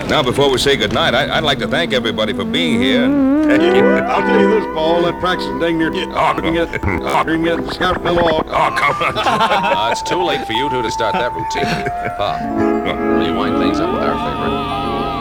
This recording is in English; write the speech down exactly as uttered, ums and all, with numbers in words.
Now, before we say goodnight, I, I'd like to thank everybody for being here. I'll tell you this, Paul, that practice is dang near... Oh, we can get, we can get the scout bill off. Oh, come on. Uh, it's too late for you two to start that routine. Pa, will you wind things up with our favorite?